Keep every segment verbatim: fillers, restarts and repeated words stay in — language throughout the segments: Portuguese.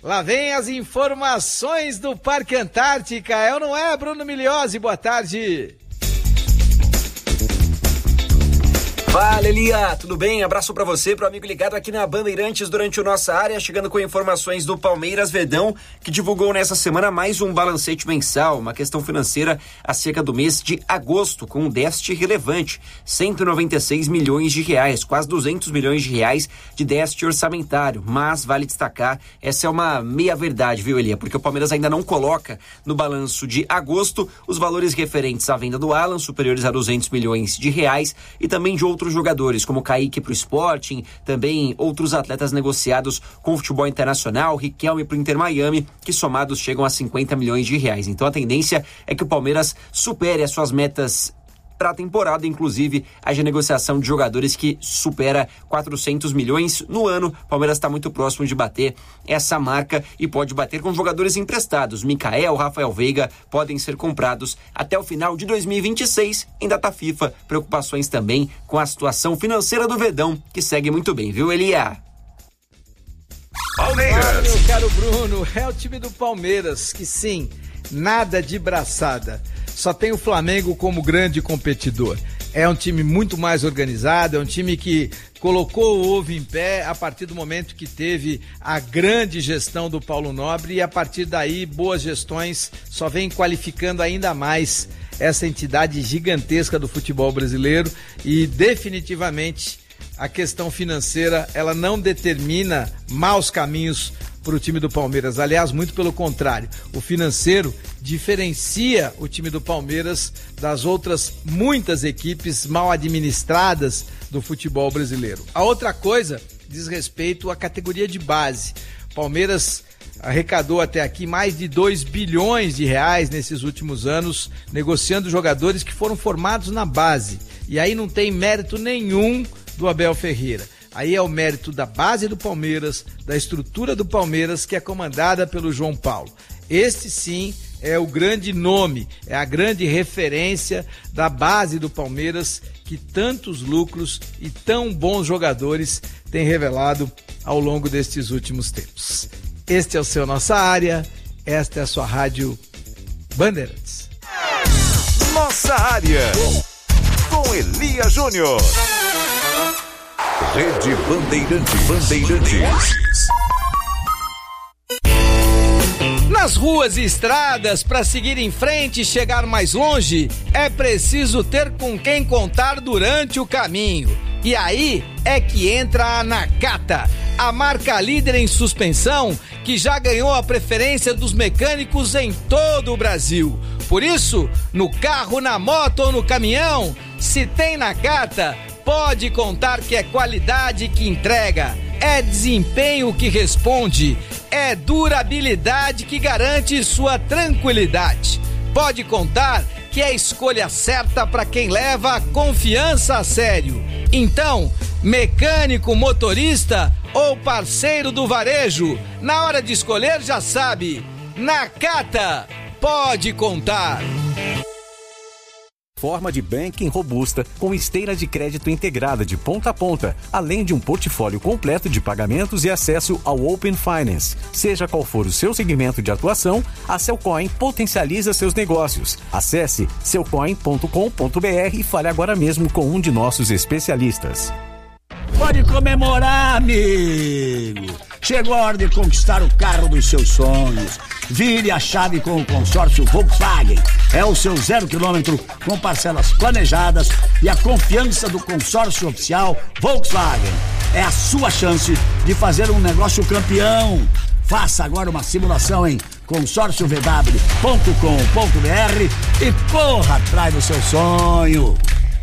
Lá vem as informações do Parque Antártica. É ou não é, Bruno Migliozzi? Boa tarde. Fala, Elia, tudo bem? Abraço pra você, pro amigo ligado aqui na Bandeirantes durante o Nossa Área, chegando com informações do Palmeiras Verdão, que divulgou nessa semana mais um balancete mensal, uma questão financeira acerca do mês de agosto, com um déficit relevante, cento e noventa e seis milhões de reais, quase duzentos milhões de reais de déficit orçamentário, mas vale destacar, essa é uma meia-verdade, viu, Elia? Porque o Palmeiras ainda não coloca no balanço de agosto os valores referentes à venda do Alan, superiores a duzentos milhões de reais, e também de outros outros jogadores, como Kaique para o Sporting, também outros atletas negociados com o futebol internacional, Riquelme para o Inter Miami, que somados chegam a cinquenta milhões de reais. Então a tendência é que o Palmeiras supere as suas metas para a temporada, inclusive a renegociação de jogadores que supera quatrocentos milhões no ano. O Palmeiras está muito próximo de bater essa marca e pode bater com jogadores emprestados. Micael, Rafael Veiga podem ser comprados até o final de dois mil e vinte e seis em data FIFA. Preocupações também com a situação financeira do Verdão, que segue muito bem, viu, Elia? Palmeiras! Fala, meu caro Bruno, é o time do Palmeiras que sim, nada de braçada. Só tem o Flamengo como grande competidor. É um time muito mais organizado, é um time que colocou o ovo em pé a partir do momento que teve a grande gestão do Paulo Nobre, e a partir daí boas gestões só vem qualificando ainda mais essa entidade gigantesca do futebol brasileiro, e definitivamente a questão financeira ela não determina maus caminhos para o time do Palmeiras. Aliás, muito pelo contrário, o financeiro diferencia o time do Palmeiras das outras muitas equipes mal administradas do futebol brasileiro. A outra coisa diz respeito à categoria de base. Palmeiras arrecadou até aqui mais de dois bilhões de reais nesses últimos anos, negociando jogadores que foram formados na base. E aí não tem mérito nenhum do Abel Ferreira. Aí é o mérito da base do Palmeiras, da estrutura do Palmeiras, que é comandada pelo João Paulo. Este sim é o grande nome, é a grande referência da base do Palmeiras, que tantos lucros e tão bons jogadores tem revelado ao longo destes últimos tempos. Este é o seu Nossa Área, esta é a sua rádio Bandeirantes. Nossa Área, com Elia Júnior. Rede Bandeirantes. Bandeirantes. Nas ruas e estradas, para seguir em frente e chegar mais longe, é preciso ter com quem contar durante o caminho. E aí é que entra a Nakata, a marca líder em suspensão, que já ganhou a preferência dos mecânicos em todo o Brasil. Por isso, no carro, na moto ou no caminhão, se tem Nakata, pode contar que é qualidade que entrega, é desempenho que responde, é durabilidade que garante sua tranquilidade. Pode contar que é a escolha certa para quem leva a confiança a sério. Então, mecânico, motorista ou parceiro do varejo, na hora de escolher já sabe, Nakata, pode contar. Forma de banking robusta com esteira de crédito integrada de ponta a ponta, além de um portfólio completo de pagamentos e acesso ao Open Finance. Seja qual for o seu segmento de atuação, a Cellcoin potencializa seus negócios. Acesse cellcoin ponto com ponto br e fale agora mesmo com um de nossos especialistas. Pode comemorar, amigo! Chegou a hora de conquistar o carro dos seus sonhos. Vire a chave com o consórcio Volkswagen. É o seu zero quilômetro com parcelas planejadas e a confiança do consórcio oficial Volkswagen. É a sua chance de fazer um negócio campeão. Faça agora uma simulação em consórcio v w ponto com ponto b r e corra atrás do seu sonho.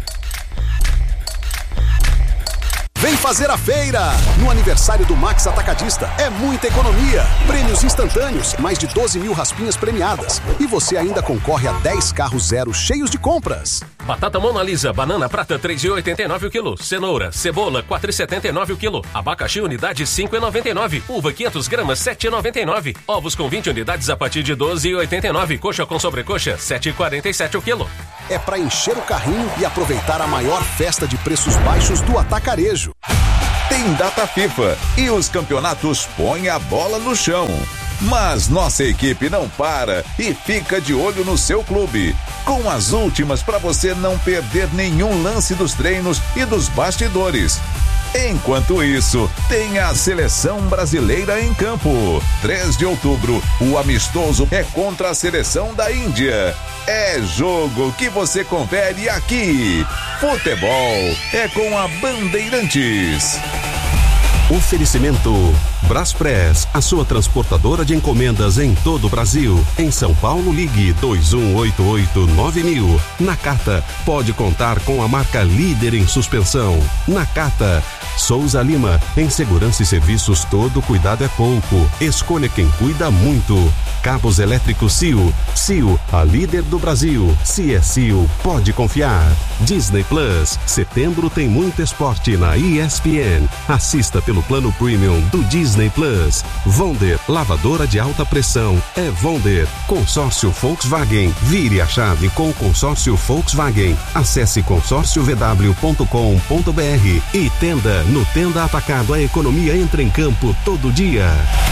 Vem fazer a feira! No aniversário do Max Atacadista é muita economia. Prêmios instantâneos, mais de doze mil raspinhas premiadas. E você ainda concorre a dez carros zero cheios de compras. Batata Mona Lisa, banana prata três reais e oitenta e nove o quilo. Cenoura, cebola quatro reais e setenta e nove o quilo. Abacaxi unidade cinco reais e noventa e nove. Uva quinhentas gramas sete reais e noventa e nove. Ovos com vinte unidades a partir de doze reais e oitenta e nove. Coxa com sobrecoxa sete reais e quarenta e sete o quilo. É para encher o carrinho e aproveitar a maior festa de preços baixos do atacarejo. Tem Tem data FIFA e os campeonatos põem a bola no chão. Mas nossa equipe não para e fica de olho no seu clube, com as últimas para você não perder nenhum lance dos treinos e dos bastidores. Enquanto isso, tem a Seleção Brasileira em campo. três de outubro, o amistoso é contra a Seleção da Índia. É jogo que você confere aqui. Futebol é com a Bandeirantes. Oferecimento Braspress, a sua transportadora de encomendas em todo o Brasil. Em São Paulo, ligue dois um oito oito nove mil. Nakata, pode contar com a marca líder em suspensão. Nakata. Souza Lima, em segurança e serviços todo cuidado é pouco. Escolha quem cuida muito. Cabos elétricos C I O. C I O, a líder do Brasil. Se é C I O, pode confiar. Disney Plus, setembro tem muito esporte na E S P N. Assista pelo plano premium do Disney Plus. Vonder, lavadora de alta pressão. É Vonder. Consórcio Volkswagen. Vire a chave com o consórcio Volkswagen. Acesse consórcio v w ponto com ponto b r e tenda. No Tenda Atacado, a economia entra em campo todo dia.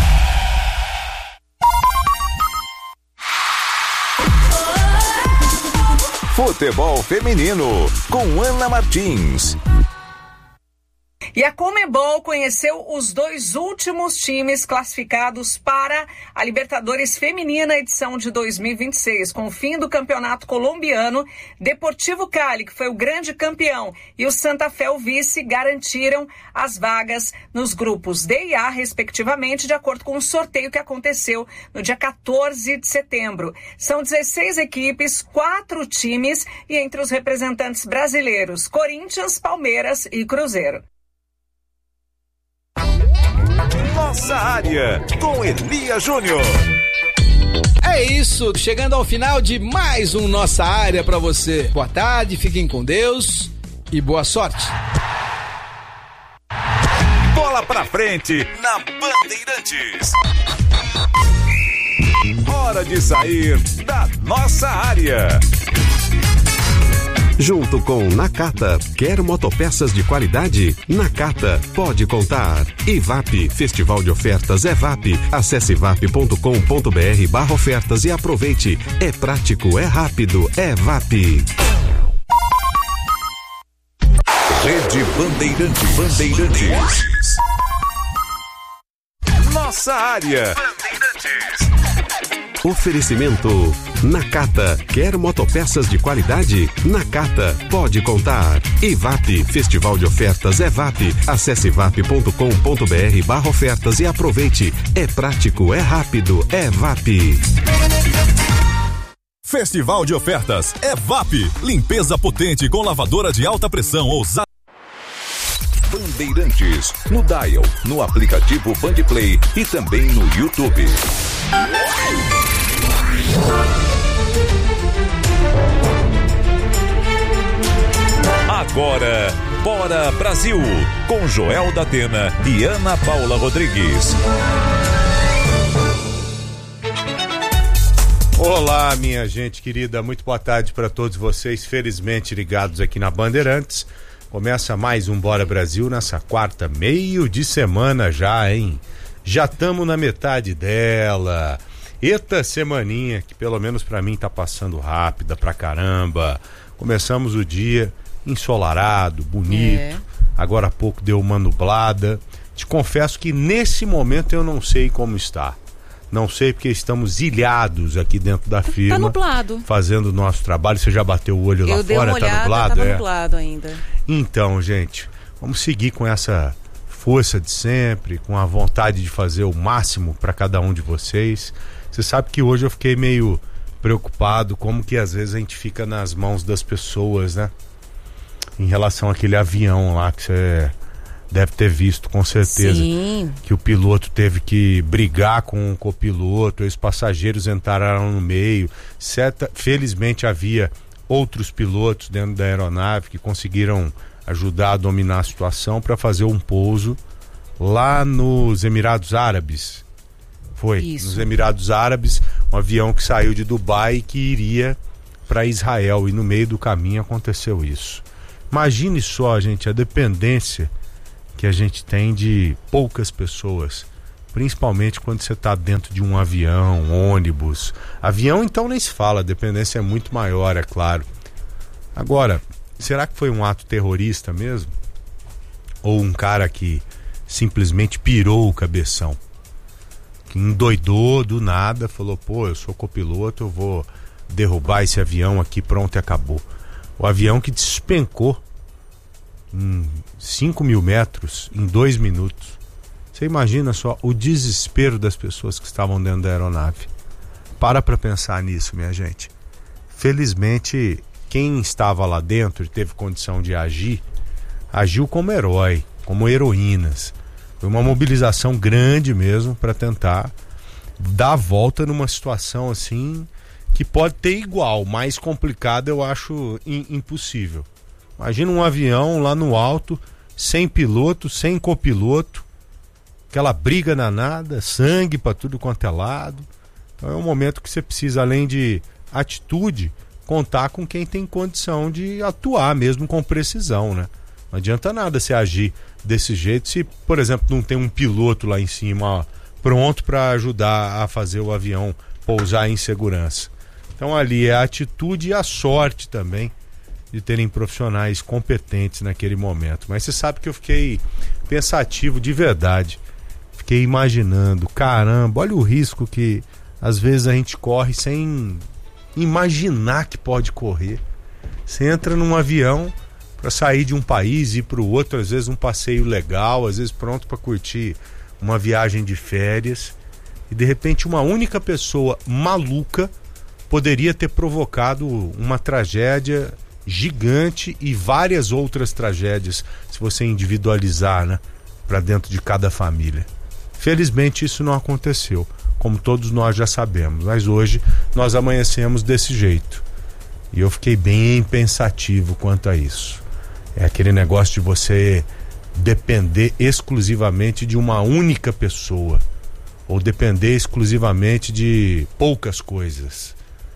Futebol feminino, com Ana Martins. E a Conmebol conheceu os dois últimos times classificados para a Libertadores Feminina edição de dois mil e vinte e seis. Com o fim do campeonato colombiano, Deportivo Cali, que foi o grande campeão, e o Santa Fé, o vice, garantiram as vagas nos grupos D e A, respectivamente, de acordo com o sorteio que aconteceu no dia quatorze de setembro. São dezesseis equipes, quatro times, e entre os representantes brasileiros, Corinthians, Palmeiras e Cruzeiro. Nossa área, com Elia Júnior. É isso, chegando ao final de mais um Nossa Área pra você. Boa tarde, fiquem com Deus e boa sorte. Bola pra frente na Bandeirantes. Hora de sair da nossa área. Junto com Nakata, quer motopeças de qualidade? Nakata, pode contar. E V A P, Festival de Ofertas é V A P. Acesse vap ponto com ponto b r barra ofertas e aproveite. É prático, é rápido, é V A P. Rede Bandeirantes. Bandeirantes. Nossa área. Bandeirantes. Oferecimento Nakata, quer motopeças de qualidade? Nakata, pode contar. E V A P, Festival de Ofertas é V A P. Acesse vap ponto com ponto b r barra ofertas e aproveite. É prático, é rápido, é V A P. Festival de Ofertas é V A P. Limpeza potente com lavadora de alta pressão ousada. Bandeirantes, no Dial, no aplicativo Bandplay e também no YouTube. Agora, Bora Brasil, com Joel da Atena e Ana Paula Rodrigues. Olá, minha gente querida, muito boa tarde para todos vocês, felizmente ligados aqui na Bandeirantes. Começa mais um Bora Brasil nessa quarta, meio de semana já, hein? Já estamos na metade dela. Eita semaninha, que pelo menos pra mim tá passando rápida pra caramba. Começamos o dia ensolarado, bonito. É. Agora há pouco deu uma nublada. Te confesso que nesse momento eu não sei como está. Não sei porque estamos ilhados aqui dentro da firma. Tá nublado. Fazendo o nosso trabalho. Você já bateu o olho lá eu dei fora? Uma olhada, tá nublado? Tá é? nublado ainda. Então, gente, vamos seguir com essa força de sempre, com a vontade de fazer o máximo para cada um de vocês. Você sabe que hoje eu fiquei meio preocupado como que às vezes a gente fica nas mãos das pessoas, né? Em relação àquele avião lá que você deve ter visto com certeza. Sim. Que o piloto teve que brigar com o copiloto, os passageiros entraram no meio. Certa, felizmente havia outros pilotos dentro da aeronave que conseguiram ajudar a dominar a situação para fazer um pouso lá nos Emirados Árabes. Foi, Isso. nos Emirados Árabes, um avião que saiu de Dubai e que iria para Israel, e no meio do caminho aconteceu isso. Imagine só, gente, a dependência que a gente tem de poucas pessoas, principalmente quando você está dentro de um avião, ônibus. Avião então nem se fala, a dependência é muito maior, é claro. Agora, será que foi um ato terrorista mesmo? Ou um cara que simplesmente pirou o cabeção? Que endoidou do nada, falou, pô, eu sou copiloto, eu vou derrubar esse avião aqui, pronto, e acabou. O avião que despencou em cinco mil metros em dois minutos. Você imagina só o desespero das pessoas que estavam dentro da aeronave. Para pra pensar nisso, minha gente. Felizmente, quem estava lá dentro e teve condição de agir, agiu como herói, como heroínas. Foi uma mobilização grande mesmo para tentar dar a volta numa situação assim que pode ter igual, mais complicada eu acho in, impossível. Imagina um avião lá no alto, sem piloto, sem copiloto, aquela briga danada, sangue para tudo quanto é lado. Então é um momento que você precisa, além de atitude, contar com quem tem condição de atuar mesmo com precisão, né? Não adianta nada você agir desse jeito se, por exemplo, não tem um piloto lá em cima ó, pronto para ajudar a fazer o avião pousar em segurança. Então ali é a atitude e a sorte também de terem profissionais competentes naquele momento. Mas você sabe que eu fiquei pensativo de verdade. Fiquei imaginando, caramba, olha o risco que às vezes a gente corre sem imaginar que pode correr. Você entra num avião para sair de um país e ir para o outro, às vezes um passeio legal, às vezes pronto para curtir uma viagem de férias, e de repente uma única pessoa maluca poderia ter provocado uma tragédia gigante e várias outras tragédias, se você individualizar, né, para dentro de cada família. Felizmente isso não aconteceu, como todos nós já sabemos, mas hoje nós amanhecemos desse jeito. E eu fiquei bem pensativo quanto a isso. É aquele negócio de você depender exclusivamente de uma única pessoa, ou depender exclusivamente de poucas coisas.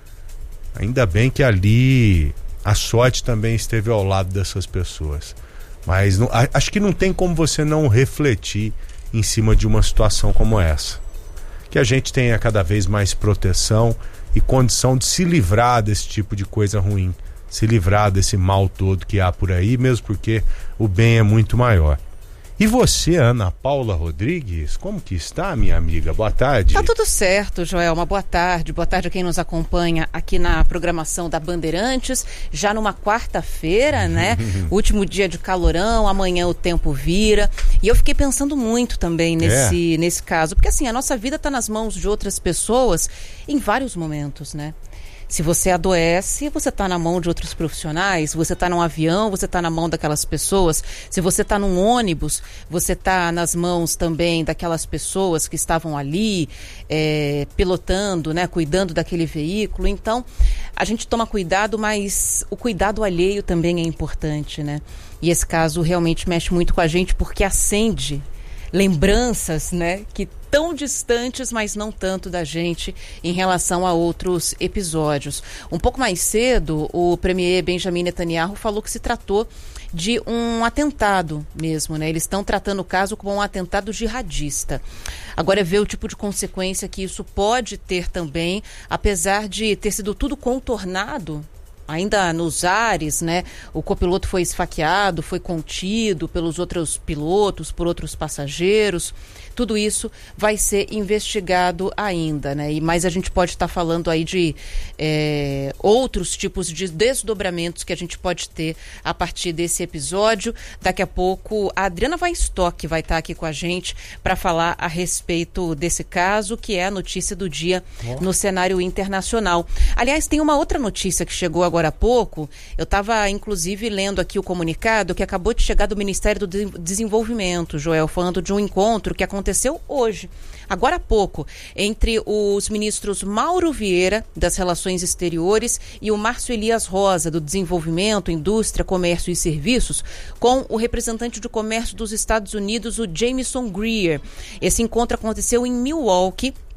Ainda bem que ali a sorte também esteve ao lado dessas pessoas. Mas não, acho que não tem como você não refletir em cima de uma situação como essa. Que a gente tenha cada vez mais proteção e condição de se livrar desse tipo de coisa ruim, se livrar desse mal todo que há por aí, mesmo porque o bem é muito maior. E você, Ana Paula Rodrigues, como que está, minha amiga? Boa tarde. Tá tudo certo, Joel. Uma boa tarde. Boa tarde a quem nos acompanha aqui na programação da Bandeirantes, já numa quarta-feira, né? Último dia de calorão, amanhã o tempo vira. E eu fiquei pensando muito também nesse, é. nesse caso, porque assim, a nossa vida está nas mãos de outras pessoas em vários momentos, né? Se você adoece, você está na mão de outros profissionais, você está num avião, você está na mão daquelas pessoas. Se você está num ônibus, você está nas mãos também daquelas pessoas que estavam ali, é, pilotando, né, cuidando daquele veículo. Então, a gente toma cuidado, mas o cuidado alheio também é importante, né? E esse caso realmente mexe muito com a gente porque acende lembranças, né, que tão distantes, mas não tanto da gente em relação a outros episódios. Um pouco mais cedo, o premier Benjamin Netanyahu falou que se tratou de um atentado mesmo, né? Eles estão tratando o caso como um atentado jihadista. Agora é ver o tipo de consequência que isso pode ter também, apesar de ter sido tudo contornado. Ainda nos ares, né? O copiloto foi esfaqueado, foi contido pelos outros pilotos, por outros passageiros. Tudo isso vai ser investigado ainda, né? E, mas a gente pode estar falando aí de é, outros tipos de desdobramentos que a gente pode ter a partir desse episódio. Daqui a pouco a Adriana Weinstock vai estar aqui com a gente para falar a respeito desse caso, que é a notícia do dia oh. no cenário internacional. Aliás, tem uma outra notícia que chegou agora há pouco. Eu estava, inclusive, lendo aqui o comunicado que acabou de chegar do Ministério do Desenvolvimento, Joel, falando de um encontro que aconteceu Aconteceu hoje, agora há pouco, entre os ministros Mauro Vieira, das Relações Exteriores, e o Márcio Elias Rosa, do Desenvolvimento, Indústria, Comércio e Serviços, com o representante de comércio dos Estados Unidos, o Jameson Greer. Esse encontro aconteceu em Milwaukee,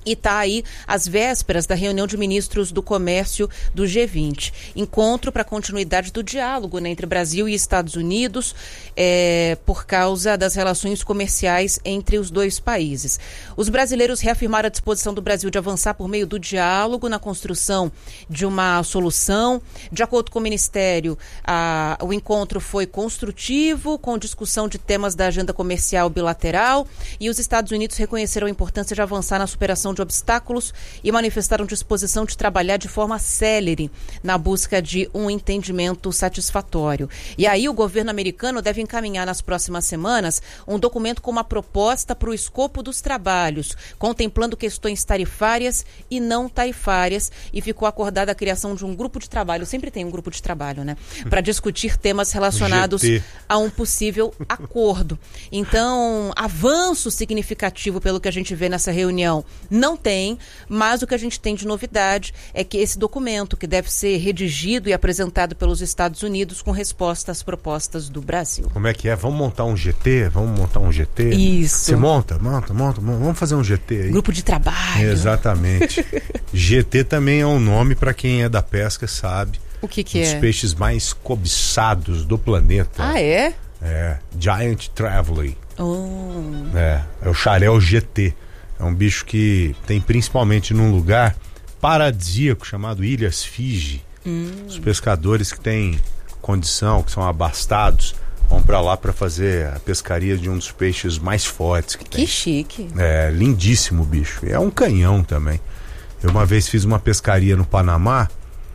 E está aí às vésperas da reunião de ministros do comércio do G vinte. Encontro para continuidade do diálogo, né, entre Brasil e Estados Unidos, é, por causa das relações comerciais entre os dois países. Os brasileiros reafirmaram a disposição do Brasil de avançar por meio do diálogo na construção de uma solução. De acordo com o Ministério, a, o encontro foi construtivo, com discussão de temas da agenda comercial bilateral, e os Estados Unidos reconheceram a importância de avançar na superação de obstáculos e manifestaram disposição de trabalhar de forma célere na busca de um entendimento satisfatório. E aí o governo americano deve encaminhar nas próximas semanas um documento com uma proposta para o escopo dos trabalhos, contemplando questões tarifárias e não tarifárias, e ficou acordada a criação de um grupo de trabalho, sempre tem um grupo de trabalho, né, para discutir temas relacionados G T. a um possível acordo. Então, avanço significativo pelo que a gente vê nessa reunião não tem, mas o que a gente tem de novidade é que esse documento, que deve ser redigido e apresentado pelos Estados Unidos com resposta às propostas do Brasil. Como é que é? Vamos montar um G T? Vamos montar um G T? Isso. Você monta? Monta, monta, monta. Vamos fazer um G T aí. Grupo de trabalho. Exatamente. G T também é um nome para quem é da pesca, sabe. O que que um é? Os peixes mais cobiçados do planeta. Ah, é? É, Giant Trevally. Oh. É, é o xarel G T. É um bicho que tem principalmente num lugar paradisíaco chamado Ilhas Fiji. Hum. Os pescadores que têm condição, que são abastados, vão para lá para fazer a pescaria de um dos peixes mais fortes que tem. Que chique. É, lindíssimo o bicho. É um canhão também. Eu uma vez fiz uma pescaria no Panamá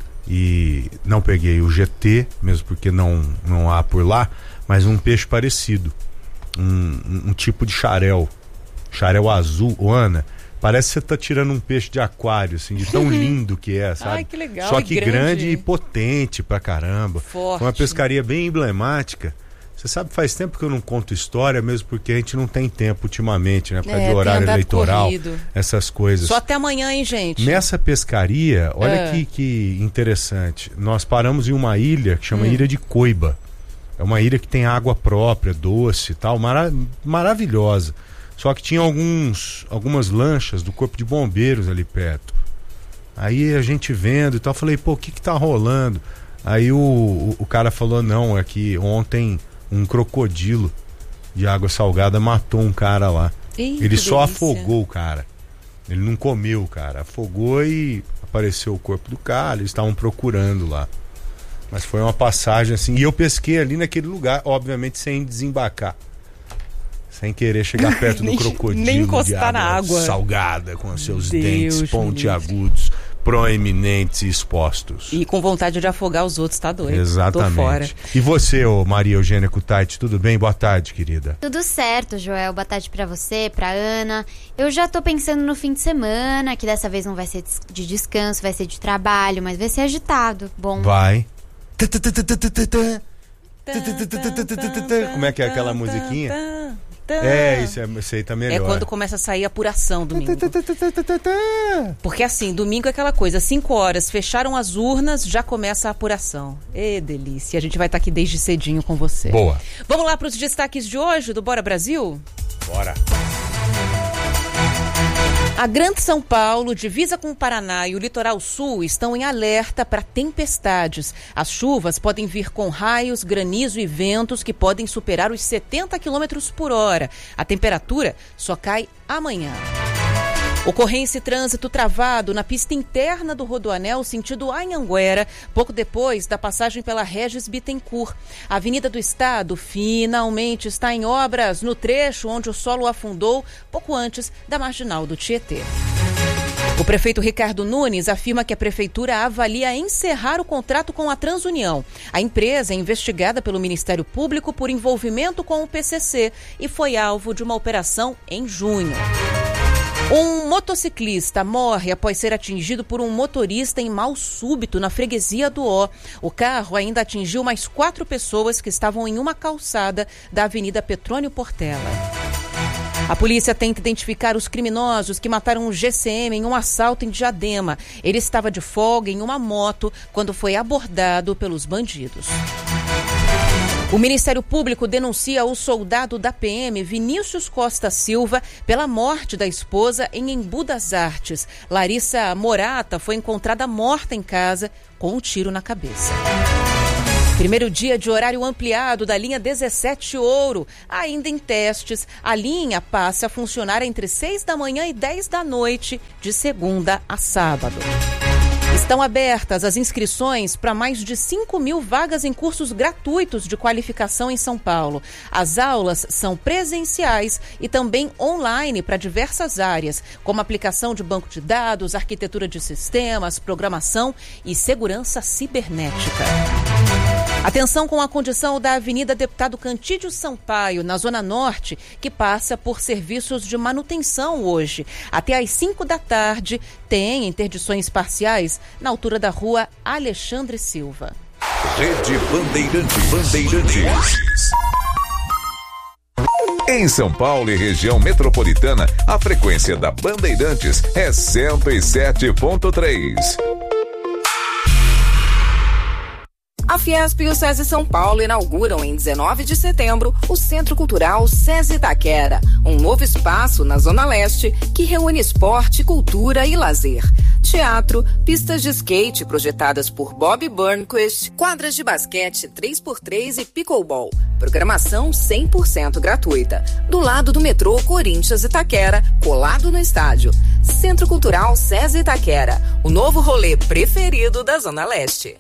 e não peguei o G T, mesmo porque não, não há por lá, mas um peixe parecido. Um, um, um tipo de xarel. Xarel azul, ô Ana, parece que você tá tirando um peixe de aquário, assim, de tão lindo que é, sabe? Ai, que legal. Só e que grande. grande e potente pra caramba. Forte. Uma pescaria bem emblemática. Você sabe, faz tempo que eu não conto história, mesmo porque a gente não tem tempo ultimamente, né? Por causa É, de tem horário andado eleitoral, corrido. essas coisas. Só até amanhã, hein, gente? Nessa pescaria, olha É. que, que interessante. Nós paramos em uma ilha que chama Hum. Ilha de Coiba. É uma ilha que tem água própria, doce e tal, mara- maravilhosa. Só que tinha alguns, algumas lanchas do Corpo de Bombeiros ali perto. Aí a gente vendo e tal, falei, pô, o que que tá rolando? Aí o, o, o cara falou, não, é que ontem um crocodilo de água salgada matou um cara lá. Ih, Ele que só delícia. afogou o cara. Ele não comeu o cara. Afogou e apareceu o corpo do cara. Eles estavam procurando lá. Mas foi uma passagem assim. E eu pesquei ali naquele lugar, obviamente sem desembarcar. Sem querer chegar perto Nem- do crocodilo nem encostar de água na água. salgada, com os seus Deus dentes me pontiagudos, proeminentes e expostos. E com vontade de afogar os outros, tá doido. Exatamente. Tô fora. E você, ô Maria Eugênia Kutaiti, tudo bem? Boa tarde, querida. Tudo certo, Joel. Boa tarde pra você, pra Ana. Eu já tô pensando no fim de semana, que dessa vez não vai ser de descanso, vai ser de trabalho, mas vai ser agitado. Bom. Vai. Como é que é aquela musiquinha? É, isso, é, isso aí tá melhor. É quando começa a sair a apuração domingo. Porque assim, domingo é aquela coisa, cinco horas, fecharam as urnas, já começa a apuração. Ê, delícia. A gente vai estar aqui desde cedinho com você. Boa. Vamos lá para os destaques de hoje do Bora Brasil? Bora. A Grande São Paulo, divisa com o Paraná e o Litoral Sul estão em alerta para tempestades. As chuvas podem vir com raios, granizo e ventos que podem superar os setenta quilômetros por hora. A temperatura só cai amanhã. Ocorrência e trânsito travado na pista interna do Rodoanel, sentido Anhanguera, pouco depois da passagem pela Regis Bittencourt. A Avenida do Estado finalmente está em obras no trecho onde o solo afundou pouco antes da Marginal do Tietê. O prefeito Ricardo Nunes afirma que a prefeitura avalia encerrar o contrato com a Transunião. A empresa é investigada pelo Ministério Público por envolvimento com o P C C e foi alvo de uma operação em junho. Um motociclista morre após ser atingido por um motorista em mal súbito na freguesia do Ó. O carro ainda atingiu mais quatro pessoas que estavam em uma calçada da Avenida Petrônio Portela. A polícia tenta identificar os criminosos que mataram o G C M em um assalto em Diadema. Ele estava de folga em uma moto quando foi abordado pelos bandidos. O Ministério Público denuncia o soldado da P M, Vinícius Costa Silva, pela morte da esposa em Embu das Artes. Larissa Morata foi encontrada morta em casa com um tiro na cabeça. Primeiro dia de horário ampliado da linha dezessete Ouro. Ainda em testes, a linha passa a funcionar entre seis da manhã e dez da noite, de segunda a sábado. Estão abertas as inscrições para mais de cinco mil vagas em cursos gratuitos de qualificação em São Paulo. As aulas são presenciais e também online para diversas áreas, como aplicação de banco de dados, arquitetura de sistemas, programação e segurança cibernética. Atenção com a condição da Avenida Deputado Cantídio Sampaio, na Zona Norte, que passa por serviços de manutenção hoje. Até às cinco da tarde, tem interdições parciais na altura da Rua Alexandre Silva. Rede Bandeirantes. Bandeirantes. Em São Paulo e região metropolitana, a frequência da Bandeirantes é cento e sete ponto três. A Fiesp e o SESI São Paulo inauguram em dezenove de setembro o Centro Cultural SESI Itaquera, um novo espaço na Zona Leste que reúne esporte, cultura e lazer. Teatro, pistas de skate projetadas por Bob Burnquist, quadras de basquete três por três e pickleball. Programação cem por cento gratuita. Do lado do metrô Corinthians Itaquera, colado no estádio. Centro Cultural SESI Itaquera, o novo rolê preferido da Zona Leste.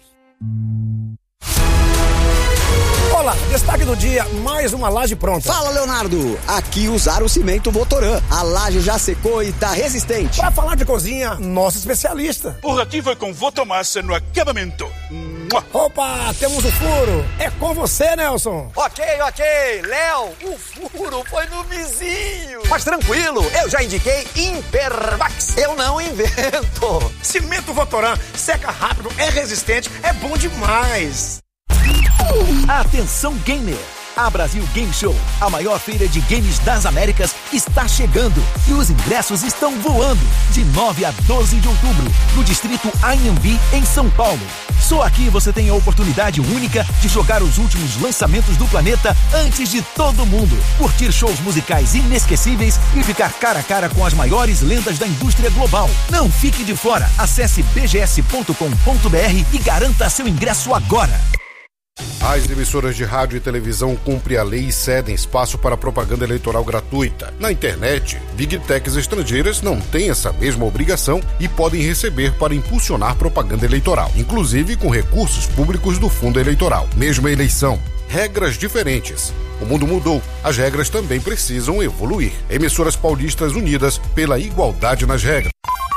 Olá, destaque do dia, mais uma laje pronta. Fala, Leonardo, aqui usaram o cimento Votoran. A laje já secou e tá resistente. Para falar de cozinha, nosso especialista. Por aqui foi com Votomassa no acabamento. Opa, temos um furo. É com você, Nelson. Ok, ok. Léo, o furo foi no vizinho. Mas tranquilo, eu já indiquei Impervax. Eu não invento. Cimento Votoran seca rápido, é resistente, é bom demais. Atenção gamer! A Brasil Game Show, a maior feira de games das Américas, está chegando e os ingressos estão voando de nove a doze de outubro no distrito Anhembi, em São Paulo. Só aqui você tem a oportunidade única de jogar os últimos lançamentos do planeta antes de todo mundo, curtir shows musicais inesquecíveis e ficar cara a cara com as maiores lendas da indústria global. Não fique de fora, acesse b g s ponto com ponto b r e garanta seu ingresso agora. As emissoras de rádio e televisão cumprem a lei e cedem espaço para propaganda eleitoral gratuita. Na internet, Big Techs estrangeiras não têm essa mesma obrigação e podem receber para impulsionar propaganda eleitoral, inclusive com recursos públicos do fundo eleitoral. Mesma eleição, regras diferentes. O mundo mudou, as regras também precisam evoluir. Emissoras paulistas unidas pela igualdade nas regras.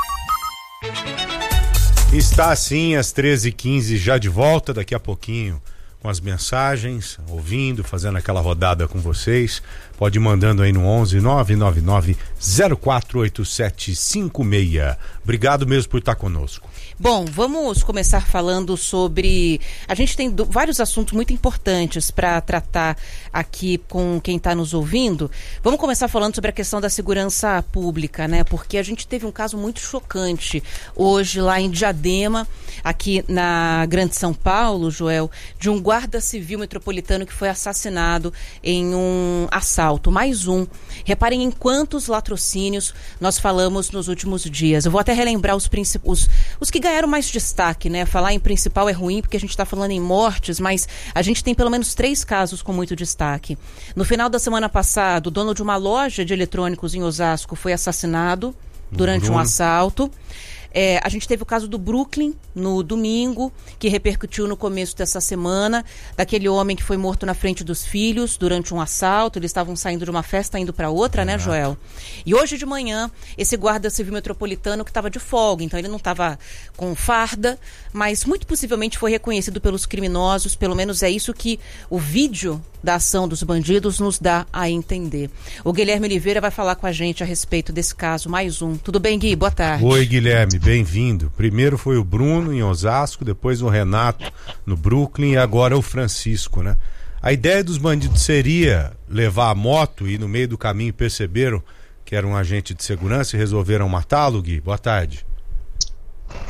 Está assim às treze e quinze, já de volta daqui a pouquinho com as mensagens, ouvindo, fazendo aquela rodada com vocês. Pode ir mandando aí no onze nove nove nove zero quatro oito sete cinco seis. Obrigado mesmo por estar conosco. Bom, vamos começar falando sobre... A gente tem do, vários assuntos muito importantes para tratar aqui com quem está nos ouvindo. Vamos começar falando sobre a questão da segurança pública, né? Porque a gente teve um caso muito chocante hoje lá em Diadema, aqui na Grande São Paulo, Joel, de um guarda civil metropolitano que foi assassinado em um assalto. Mais um. Reparem em quantos latrocínios nós falamos nos últimos dias. Eu vou até relembrar os, os, os que ganharam mais destaque, né? Falar em principal é ruim porque a gente está falando em mortes, mas a gente tem pelo menos três casos com muito destaque. No final da semana passada, o dono de uma loja de eletrônicos em Osasco foi assassinado durante Bruno. um assalto. É, a gente teve o caso do Brooklyn no domingo, que repercutiu no começo dessa semana, daquele homem que foi morto na frente dos filhos durante um assalto. Eles estavam saindo de uma festa, indo para outra, é. né, Joel? E hoje de manhã, esse guarda civil metropolitano que estava de folga, então ele não estava com farda, mas muito possivelmente foi reconhecido pelos criminosos, pelo menos é isso que o vídeo da ação dos bandidos nos dá a entender. O Guilherme Oliveira vai falar com a gente a respeito desse caso, mais um. Tudo bem, Gui? Boa tarde. Oi, Guilherme, bem-vindo. Primeiro foi o Bruno em Osasco, depois o Renato no Brooklyn e agora o Francisco, né? A ideia dos bandidos seria levar a moto e no meio do caminho perceberam que era um agente de segurança e resolveram matá-lo, Gui? Boa tarde.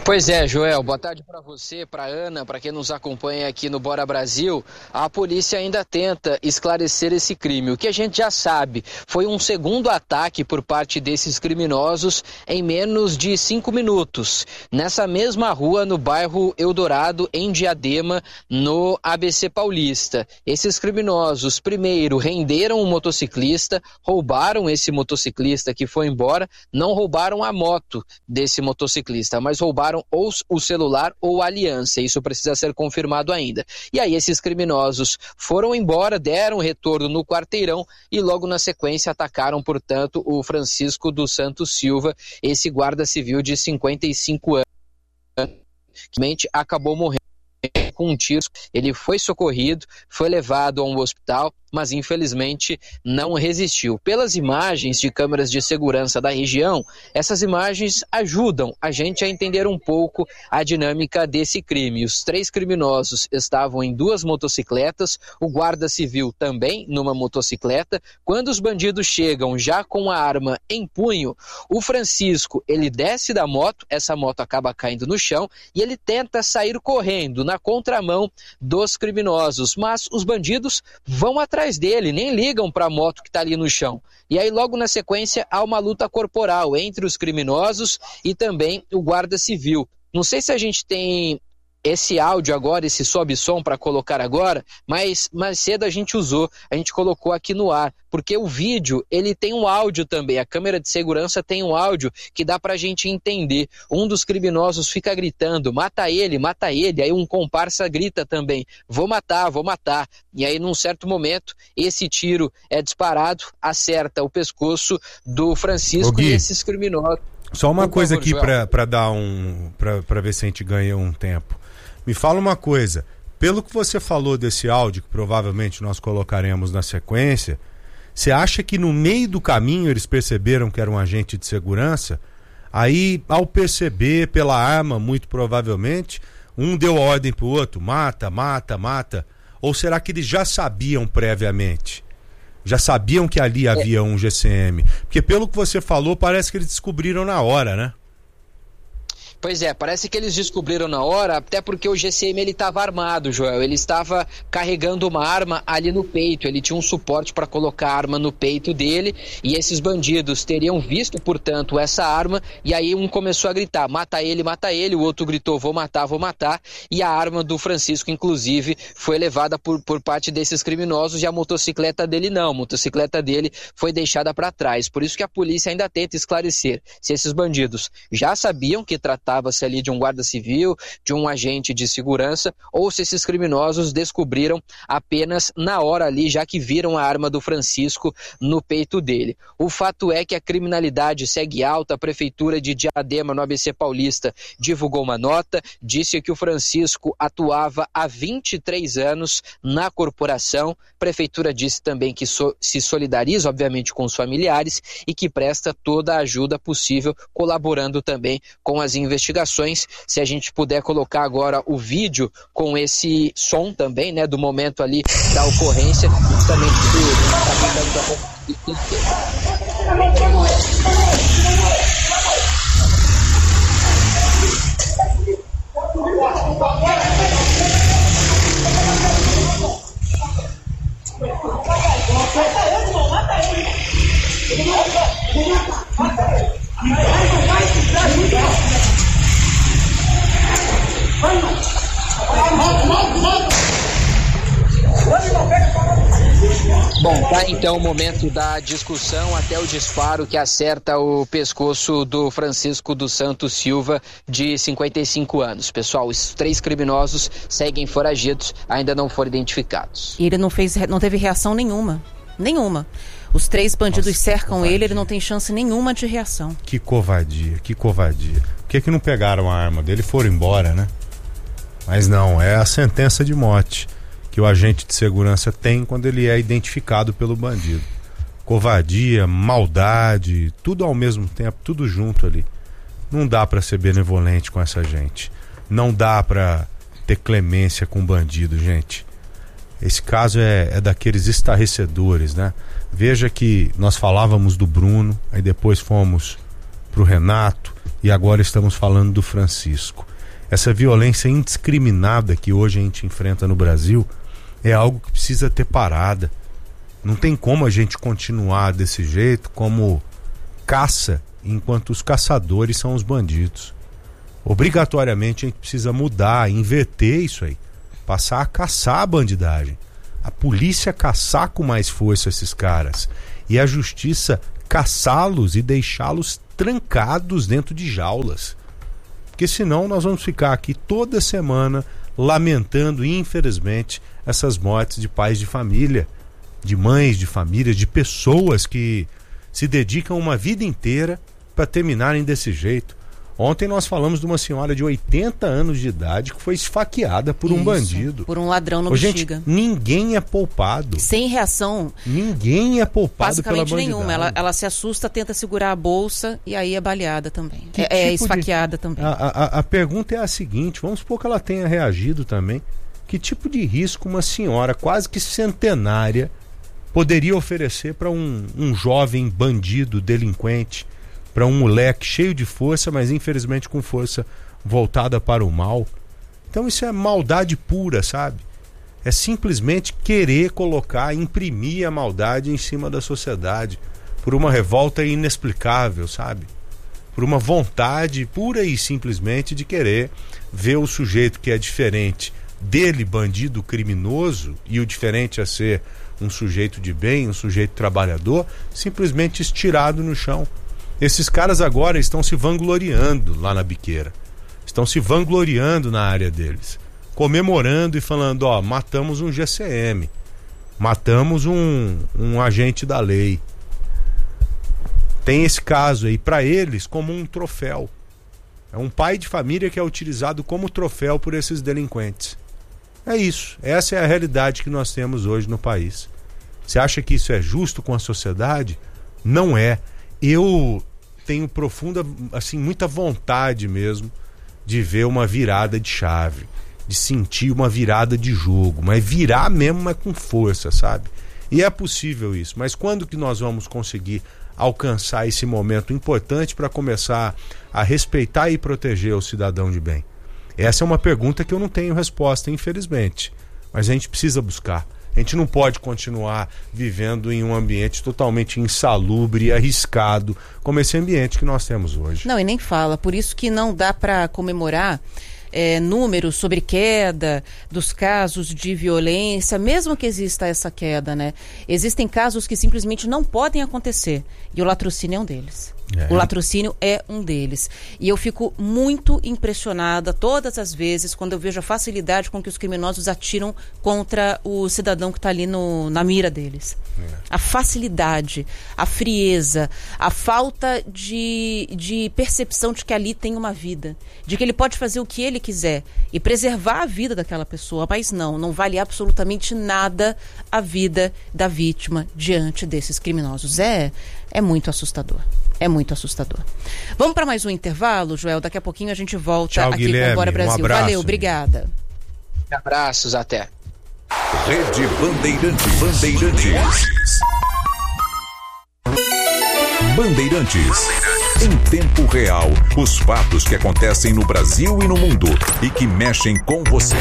Pois é, Joel, boa tarde para você, para Ana, para quem nos acompanha aqui no Bora Brasil. A polícia ainda tenta esclarecer esse crime. O que a gente já sabe foi um segundo ataque por parte desses criminosos em menos de cinco minutos, nessa mesma rua no bairro Eldorado, em Diadema, no A B C Paulista. Esses criminosos, primeiro, renderam um motociclista, roubaram esse motociclista que foi embora, não roubaram a moto desse motociclista, mas roubaram ou o celular ou a aliança, isso precisa ser confirmado ainda. E aí esses criminosos foram embora, deram retorno no quarteirão e logo na sequência atacaram, portanto, o Francisco dos Santos Silva, esse guarda civil de cinquenta e cinco anos, que acabou morrendo com um tiro. Ele foi socorrido, foi levado a um hospital, mas infelizmente não resistiu. Pelas imagens de câmeras de segurança da região, essas imagens ajudam a gente a entender um pouco a dinâmica desse crime. Os três criminosos estavam em duas motocicletas, o guarda civil também numa motocicleta. Quando os bandidos chegam já com a arma em punho, o Francisco, ele desce da moto, essa moto acaba caindo no chão e ele tenta sair correndo na contramão dos criminosos, mas os bandidos vão atrás dele, nem ligam para a moto que está ali no chão. E aí logo na sequência há uma luta corporal entre os criminosos e também o guarda civil. Não sei se a gente tem esse áudio agora, esse sobe-som para colocar agora, mas mais cedo a gente usou, a gente colocou aqui no ar, porque o vídeo, ele tem um áudio também, a câmera de segurança tem um áudio que dá pra gente entender. Um dos criminosos fica gritando, mata ele, mata ele, aí um comparsa grita também, vou matar, vou matar, e aí num certo momento, esse tiro é disparado, acerta o pescoço do Francisco e esses criminosos. Só uma Por coisa favor, aqui para dar um, para ver se a gente ganha um tempo. Me fala uma coisa, pelo que você falou desse áudio, que provavelmente nós colocaremos na sequência, você acha que no meio do caminho eles perceberam que era um agente de segurança? Aí, ao perceber pela arma, muito provavelmente, um deu ordem pro outro, mata, mata, mata. Ou será que eles já sabiam previamente? Já sabiam que ali havia um G C M? Porque pelo que você falou, parece que eles descobriram na hora, né? Pois é, parece que eles descobriram na hora, até porque o G C M ele estava armado, Joel, ele estava carregando uma arma ali no peito, ele tinha um suporte para colocar a arma no peito dele, e esses bandidos teriam visto, portanto, essa arma, e aí um começou a gritar, mata ele, mata ele, o outro gritou, vou matar, vou matar, e a arma do Francisco, inclusive, foi levada por, por parte desses criminosos, e a motocicleta dele não, a motocicleta dele foi deixada para trás, por isso que a polícia ainda tenta esclarecer se esses bandidos já sabiam que tratavam tratava-se ali de um guarda civil, de um agente de segurança, ou se esses criminosos descobriram apenas na hora ali, já que viram a arma do Francisco no peito dele. O fato é que a criminalidade segue alta. A Prefeitura de Diadema, no A B C Paulista, divulgou uma nota, disse que o Francisco atuava há vinte e três anos na corporação. A Prefeitura disse também que so- se solidariza, obviamente, com os familiares e que presta toda a ajuda possível, colaborando também com as investigações. Se a gente puder colocar agora o vídeo com esse som também, né, do momento ali da ocorrência, justamente do... Bom, tá então o momento da discussão até o disparo que acerta o pescoço do Francisco dos Santos Silva, de cinquenta e cinco anos. Pessoal, os três criminosos seguem foragidos, ainda não foram identificados. E ele não fez, não teve reação nenhuma, nenhuma. Os três bandidos Nossa, cercam covardia. ele, ele não tem chance nenhuma de reação. Que covardia, que covardia. Por que que não pegaram a arma dele e foram embora, né? Mas não, é a sentença de morte que o agente de segurança tem quando ele é identificado pelo bandido. Covardia, maldade, tudo ao mesmo tempo, tudo junto ali. Não dá pra ser benevolente com essa gente. Não dá pra ter clemência com bandido, gente. Esse caso é, é daqueles estarrecedores, né? Veja que nós falávamos do Bruno, aí depois fomos pro Renato, e agora estamos falando do Francisco. Essa violência indiscriminada que hoje a gente enfrenta no Brasil é algo que precisa ter parada. Não tem como a gente continuar desse jeito, como caça, enquanto os caçadores são os bandidos. Obrigatoriamente a gente precisa mudar, inverter isso aí, passar a caçar a bandidagem, a polícia caçar com mais força esses caras e a justiça caçá-los e deixá-los trancados dentro de jaulas, porque senão nós vamos ficar aqui toda semana lamentando, infelizmente, essas mortes de pais de família, de mães de família, de pessoas que se dedicam uma vida inteira para terminarem desse jeito. Ontem nós falamos de uma senhora de oitenta anos de idade que foi esfaqueada por Isso, um bandido. Por um ladrão no Ô, Bexiga. Gente, ninguém é poupado. Sem reação. Ninguém é poupado pela bandidagem. Basicamente nenhuma. Ela, ela se assusta, tenta segurar a bolsa e aí é baleada também. Que é, é tipo esfaqueada de... também. A, a, a pergunta é a seguinte, vamos supor que ela tenha reagido também. Que tipo de risco uma senhora quase que centenária poderia oferecer para um, um jovem bandido, delinquente, para um moleque cheio de força, mas infelizmente com força voltada para o mal? Então isso é maldade pura, sabe? É simplesmente querer colocar, imprimir a maldade em cima da sociedade por uma revolta inexplicável, sabe? Por uma vontade pura e simplesmente de querer ver o sujeito que é diferente dele, bandido, criminoso, e o diferente a ser um sujeito de bem, um sujeito trabalhador, simplesmente estirado no chão. Esses caras agora estão se vangloriando lá na biqueira, estão se vangloriando na área deles, comemorando e falando, ó, matamos um G C M, matamos um, um agente da lei. Tem esse caso aí para eles como um troféu. É um pai de família que é utilizado como troféu por esses delinquentes. É isso, essa é a realidade que nós temos hoje no país. Você acha que isso é justo com a sociedade? Não é. Eu tenho profunda, assim, muita vontade mesmo de ver uma virada de chave, de sentir uma virada de jogo, mas virar mesmo, mas com força, sabe? E é possível isso, mas quando que nós vamos conseguir alcançar esse momento importante para começar a respeitar e proteger o cidadão de bem? Essa é uma pergunta que eu não tenho resposta, infelizmente, mas a gente precisa buscar. A gente não pode continuar vivendo em um ambiente totalmente insalubre e arriscado como esse ambiente que nós temos hoje. Não, e nem fala. Por isso que não dá para comemorar é, números sobre queda dos casos de violência, mesmo que exista essa queda, né? Existem casos que simplesmente não podem acontecer. E o latrocínio é um deles. É. O latrocínio é um deles. E eu fico muito impressionada todas as vezes quando eu vejo a facilidade com que os criminosos atiram contra o cidadão que está ali no, na mira deles. É. A facilidade, a frieza, a falta de, de percepção de que ali tem uma vida, de que ele pode fazer o que ele quiser e preservar a vida daquela pessoa, mas não, não vale absolutamente nada a vida da vítima diante desses criminosos. É, é muito assustador. É muito assustador. Vamos para mais um intervalo, Joel? Daqui a pouquinho a gente volta. Tchau, aqui Guilherme, com Bora Brasil. Um abraço, valeu, obrigada. Abraços, até. Rede Bandeirantes. Bandeirantes. Bandeirantes. Em tempo real, os fatos que acontecem no Brasil e no mundo e que mexem com você.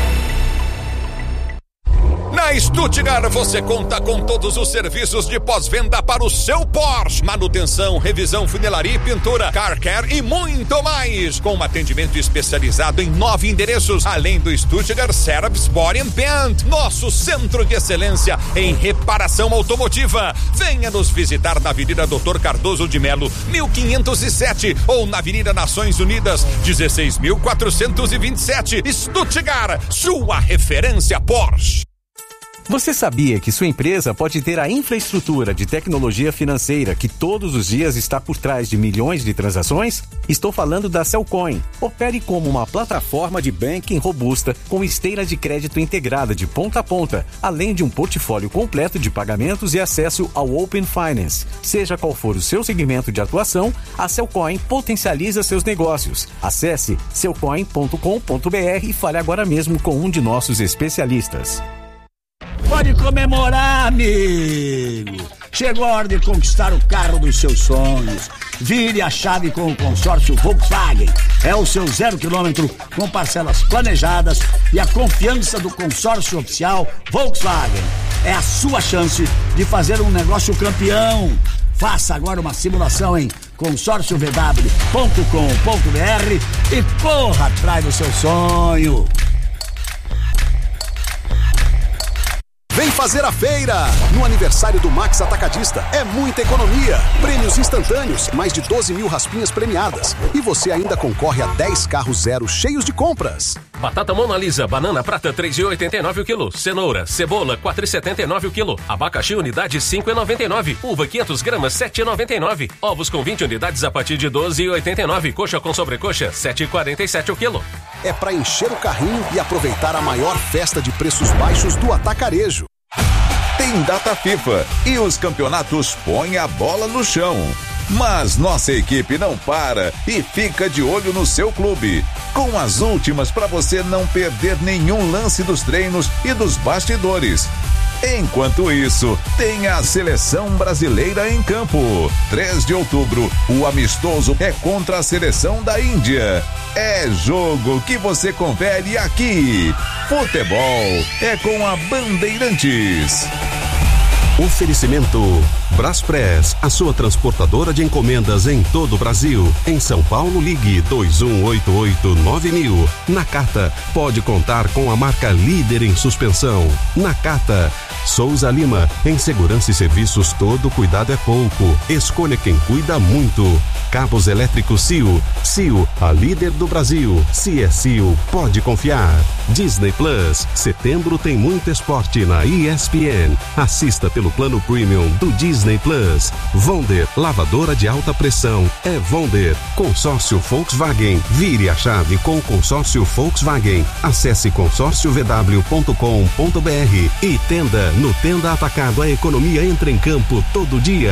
Na Stuttgart você conta com todos os serviços de pós-venda para o seu Porsche. Manutenção, revisão, funilaria e pintura, car care e muito mais. Com um atendimento especializado em nove endereços, além do Stuttgart Service Body and Paint, nosso centro de excelência em reparação automotiva. Venha nos visitar na Avenida doutor Cardoso de Melo, mil quinhentos e sete, ou na Avenida Nações Unidas, dezesseis mil quatrocentos e vinte e sete. Stuttgart, sua referência Porsche. Você sabia que sua empresa pode ter a infraestrutura de tecnologia financeira que todos os dias está por trás de milhões de transações? Estou falando da Cellcoin. Opere como uma plataforma de banking robusta com esteira de crédito integrada de ponta a ponta, além de um portfólio completo de pagamentos e acesso ao Open Finance. Seja qual for o seu segmento de atuação, a Cellcoin potencializa seus negócios. Acesse cellcoin ponto com ponto br e fale agora mesmo com um de nossos especialistas. Pode comemorar, amigo! Chegou a hora de conquistar o carro dos seus sonhos. Vire a chave com o consórcio Volkswagen. É o seu zero quilômetro com parcelas planejadas e a confiança do consórcio oficial Volkswagen. É a sua chance de fazer um negócio campeão. Faça agora uma simulação em consórcio v w ponto com ponto b r e corra atrás do seu sonho. Vem fazer a feira! No aniversário do Max Atacadista. É muita economia. Prêmios instantâneos, mais de doze mil raspinhas premiadas. E você ainda concorre a dez carros zero cheios de compras. Batata Mona Lisa, banana prata três reais e oitenta e nove o quilo. Cenoura, cebola quatro reais e setenta e nove o quilo. Abacaxi unidade cinco reais e noventa e nove. Uva quinhentos gramas sete reais e noventa e nove. Ovos com vinte unidades a partir de doze reais e oitenta e nove. Coxa com sobrecoxa sete reais e quarenta e sete o quilo. É para encher o carrinho e aproveitar a maior festa de preços baixos do atacarejo. Tem data FIFA e os campeonatos põem a bola no chão. Mas nossa equipe não para e fica de olho no seu clube, com as últimas para você não perder nenhum lance dos treinos e dos bastidores. Enquanto isso, tem a Seleção Brasileira em campo. três de outubro, o amistoso é contra a Seleção da Índia. É jogo que você confere aqui. Futebol é com a Bandeirantes. Oferecimento Braspress, a sua transportadora de encomendas em todo o Brasil. Em São Paulo, ligue dois um oito oito nove mil. Na Carta, pode contar com a marca líder em suspensão. Na Carta, Souza Lima, em segurança e serviços todo cuidado é pouco. Escolha quem cuida muito. Cabos elétricos Cio. Cio, a líder do Brasil. Se é Cio, pode confiar. Disney Plus, setembro tem muito esporte na E S P N. Assista pelo plano premium do Disney Plus. Vonder, lavadora de alta pressão. É Vonder. Consórcio Volkswagen. Vire a chave com o consórcio Volkswagen. Acesse consórcio v w ponto com ponto b r e Tenda. No Tenda Atacado, a economia entra em campo todo dia.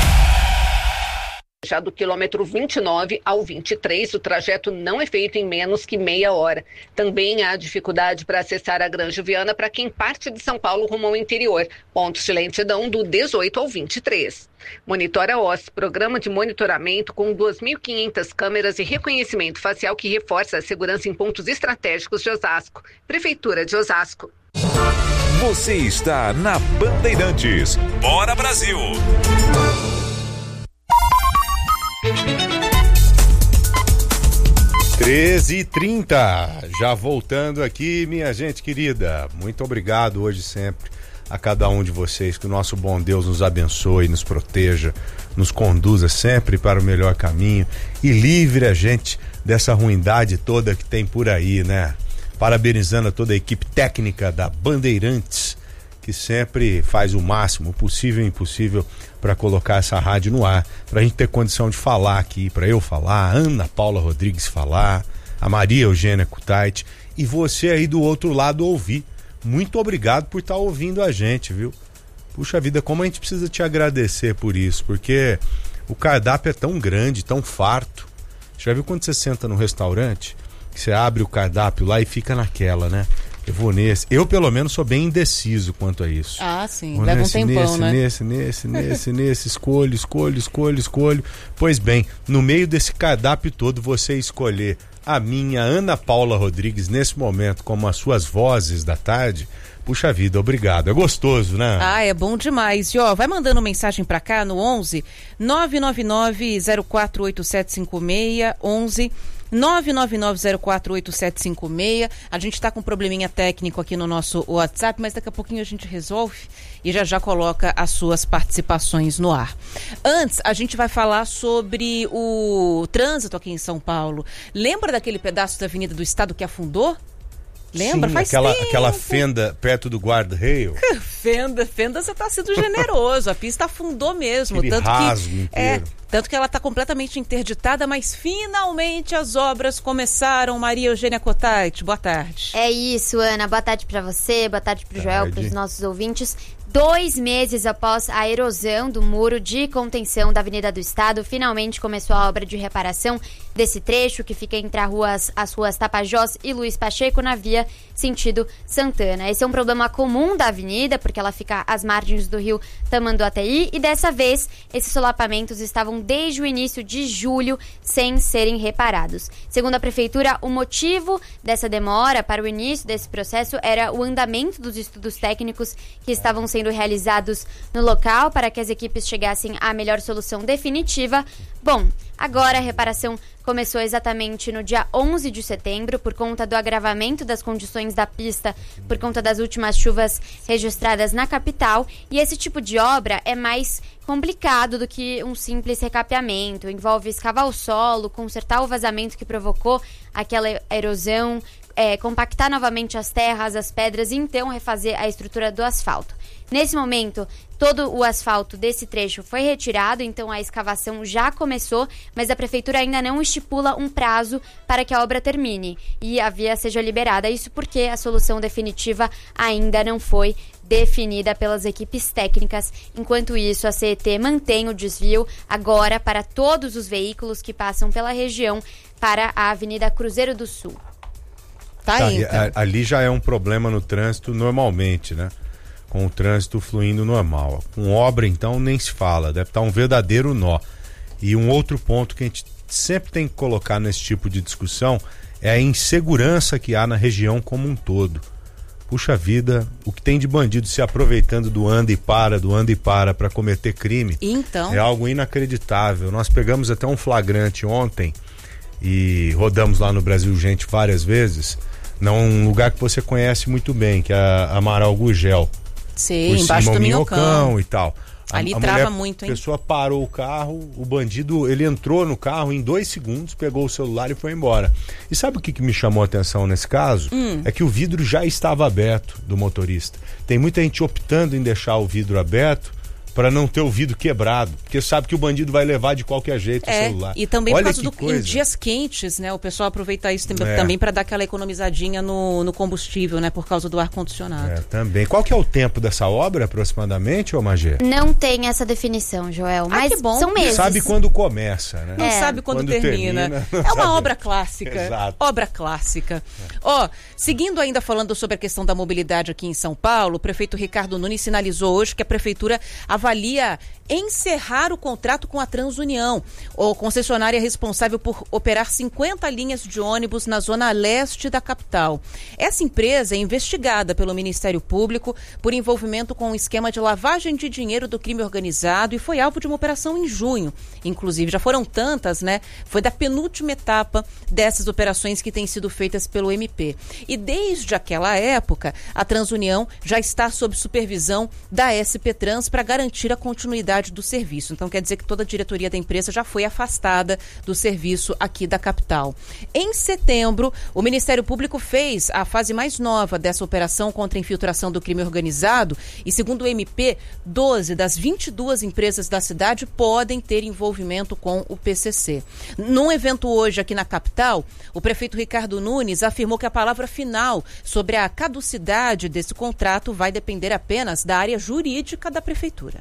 Já do quilômetro vinte e nove ao vinte e três, o trajeto não é feito em menos que meia hora. Também há dificuldade para acessar a Granja Viana para quem parte de São Paulo rumo ao interior. Pontos de lentidão do dezoito ao vinte e três. Monitora O S, programa de monitoramento com duas mil e quinhentas câmeras e reconhecimento facial que reforça a segurança em pontos estratégicos de Osasco. Prefeitura de Osasco. Você está na Bandeirantes. Bora Brasil! treze e trinta, já voltando aqui, minha gente querida. Muito obrigado hoje sempre a cada um de vocês. Que o nosso bom Deus nos abençoe, nos proteja, nos conduza sempre para o melhor caminho e livre a gente dessa ruindade toda que tem por aí, né? Parabenizando a toda a equipe técnica da Bandeirantes, que sempre faz o máximo possível e impossível para colocar essa rádio no ar, para a gente ter condição de falar aqui, para eu falar, a Ana Paula Rodrigues falar, a Maria Eugênia Kutaiti e você aí do outro lado ouvir. Muito obrigado por estar ouvindo a gente, viu? Puxa vida, como a gente precisa te agradecer por isso, porque o cardápio é tão grande, tão farto. Já viu quando você senta no restaurante, que você abre o cardápio lá e fica naquela, né? Eu vou nesse. Eu, pelo menos, sou bem indeciso quanto a isso. Ah, sim. Vou leva nesse, um tempão, nesse, né? Nesse, nesse, nesse, nesse, escolho, escolho, escolho, escolho. Pois bem, no meio desse cardápio todo, você escolher a minha Ana Paula Rodrigues, nesse momento, como as suas vozes da tarde, puxa vida, obrigado. É gostoso, né? Ah, é bom demais. E ó, vai mandando mensagem pra cá no onze nove nove nove zero quatro oito sete cinco seis, onze nove nove nove zero quatro oito sete cinco seis. A gente tá com um probleminha técnico aqui no nosso WhatsApp, mas daqui a pouquinho a gente resolve e já já coloca as suas participações no ar. Antes, a gente vai falar sobre o trânsito aqui em São Paulo. Lembra daquele pedaço da Avenida do Estado que afundou? Lembra? Sim, Faz aquela, tempo. aquela fenda perto do guarda-reio. Fenda, fenda, você tá sendo generoso. A pista afundou mesmo. Aquele tanto rasgo que, inteiro. é, tanto que ela tá completamente interditada, mas finalmente as obras começaram. Maria Eugênia Kutaiti, boa tarde. É isso, Ana. Boa tarde pra você, boa tarde pro Joel, pros nossos ouvintes. Dois meses após a erosão do muro de contenção da Avenida do Estado, finalmente começou a obra de reparação desse trecho que fica entre as ruas, as ruas Tapajós e Luiz Pacheco na via sentido Santana. Esse é um problema comum da avenida, porque ela fica às margens do rio Tamanduateí e dessa vez esses solapamentos estavam desde o início de julho sem serem reparados. Segundo a prefeitura, o motivo dessa demora para o início desse processo era o andamento dos estudos técnicos que estavam sendo realizados no local para que as equipes chegassem à melhor solução definitiva. Bom, agora a reparação começou exatamente no dia onze de setembro por conta do agravamento das condições da pista por conta das últimas chuvas registradas na capital, e esse tipo de obra é mais complicado do que um simples recapeamento. Envolve escavar o solo, consertar o vazamento que provocou aquela erosão, é, compactar novamente as terras, as pedras e então refazer a estrutura do asfalto. Nesse momento, todo o asfalto desse trecho foi retirado, então a escavação já começou, mas a prefeitura ainda não estipula um prazo para que a obra termine e a via seja liberada. Isso porque a solução definitiva ainda não foi definida pelas equipes técnicas. Enquanto isso, a C E T mantém o desvio agora para todos os veículos que passam pela região para a Avenida Cruzeiro do Sul. Tá, tá aí, então. Ali já é um problema no trânsito normalmente, né? Com o trânsito fluindo normal. Com obra, então, nem se fala. Deve estar um verdadeiro nó. E um outro ponto que a gente sempre tem que colocar nesse tipo de discussão é a insegurança que há na região como um todo. Puxa vida, o que tem de bandido se aproveitando do anda e para, do anda e para para cometer crime, então... é algo inacreditável. Nós pegamos até um flagrante ontem e rodamos lá no Brasil Gente várias vezes, num lugar que você conhece muito bem, que é a Amaral Gurgel. Sim, embaixo do Minhocão e tal. A, Ali a trava mulher, muito, hein? A pessoa parou o carro, o bandido, ele entrou no carro em dois segundos, pegou o celular e foi embora. E sabe o que, que me chamou a atenção nesse caso? Hum. É que o vidro já estava aberto do motorista. Tem muita gente optando em deixar o vidro aberto para não ter o vidro quebrado, porque sabe que o bandido vai levar de qualquer jeito é, o celular. E também Olha por causa que do coisa. Em dias quentes, né? O pessoal aproveita isso também, É. também para dar aquela economizadinha no, no combustível, né? Por causa do ar-condicionado. É, também. Qual que é o tempo dessa obra, aproximadamente, ô Magê? Não tem essa definição, Joel, mas que bom. são meses. Sabe quando começa, né? Não É. sabe quando, Quando termina. termina, não É uma sabe. obra clássica. Exato. Obra clássica. Ó, seguindo ainda falando sobre a questão da mobilidade aqui em São Paulo, o prefeito Ricardo Nunes sinalizou hoje que a prefeitura avalia encerrar o contrato com a Transunião, ou concessionária responsável por operar cinquenta linhas de ônibus na zona leste da capital. Essa empresa é investigada pelo Ministério Público por envolvimento com um esquema de lavagem de dinheiro do crime organizado e foi alvo de uma operação em junho. Inclusive, já foram tantas, né? Foi da penúltima etapa dessas operações que têm sido feitas pelo M P. E desde aquela época, a Transunião já está sob supervisão da S P Trans para garantir a continuidade do serviço. Então quer dizer que toda a diretoria da empresa já foi afastada do serviço aqui da capital. Em setembro, o Ministério Público fez a fase mais nova dessa operação contra a infiltração do crime organizado e, segundo o M P, doze das vinte e duas empresas da cidade podem ter envolvimento com o P C C. Num evento hoje aqui na capital, o prefeito Ricardo Nunes afirmou que a palavra final sobre a caducidade desse contrato vai depender apenas da área jurídica da prefeitura.